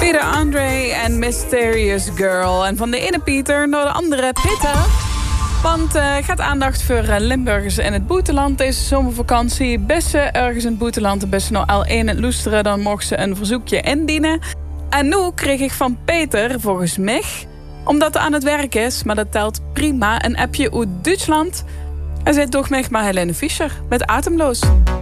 Peter Andre en Mysterious Girl. En van de ene Pieter naar de andere Pitta. Want gaat aandacht voor Limburgers in het buitenland deze zomervakantie. Best ze ergens in het buitenland, best ze nou al één het loesteren, dan mocht ze een verzoekje indienen. En nu kreeg ik van Peter, volgens mij, omdat hij aan het werk is, maar dat telt prima, een appje uit Duitsland. Hij zei toch mij maar Helene Fischer met Atemloos.